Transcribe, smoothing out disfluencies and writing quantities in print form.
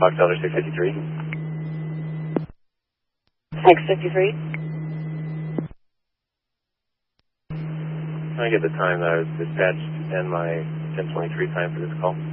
Fox Elder 653. 653. Can I get the time that I was dispatched and my 1023 time for this call?